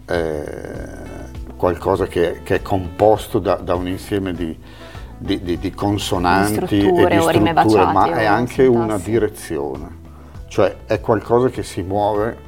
qualcosa che è composto da un insieme di consonanti Di strutture e di o rime strutture, baciate ma è o anche una sintassi. direzione, cioè è qualcosa che si muove